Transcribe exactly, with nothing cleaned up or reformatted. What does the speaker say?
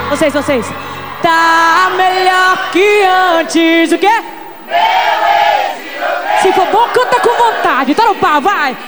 Vocês, vocês. Tá melhor que antes. O quê? Meu ex virou bem. Se for bom, canta com vontade. Tá no pau, vai.